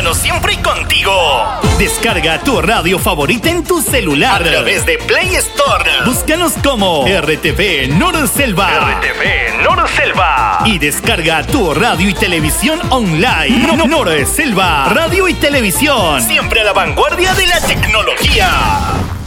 mano siempre contigo. Descarga tu radio favorita en tu celular a través de Play Store. Búscanos como RTV Norselva. RTV Norselva. Y descarga tu radio y televisión online. Norselva. Radio y televisión. Siempre a la vanguardia de la tecnología.